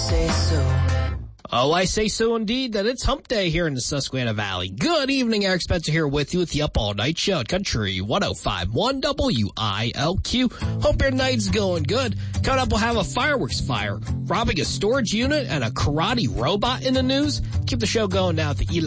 say so. Oh, I say so indeed that it's hump day here in the Susquehanna Valley. Good evening, Eric Spencer here with you Up All Night Show at Country 105.1 WILQ. Hope your night's going good. Coming up, we'll have a fireworks fire, robbing a storage unit, and a karate robot in the news. Keep the show going now at the